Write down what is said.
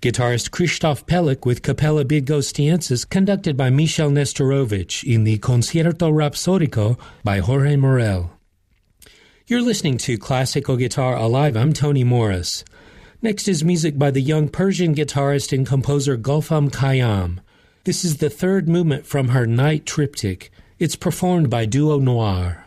Guitarist Krzysztof Pelik with Capella Bydgosztiensis, conducted by Michel Nestorovich in the Concierto Rhapsodico by Jorge Morel. You're listening to Classical Guitar Alive. I'm Tony Morris. Next is music by the young Persian guitarist and composer Gulfam Khayyam. This is the third movement from her Night Triptych. It's performed by Duo Noir.